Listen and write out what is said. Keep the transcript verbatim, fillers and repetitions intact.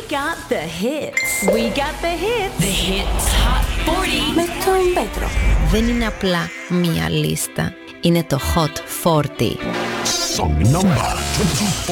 got the hits. We got the hits. The Hits Hot σαράντα. Με τον Πέτρο. Δεν είναι απλά μία λίστα. Είναι το Hot σαράντα. Song number twenty-four.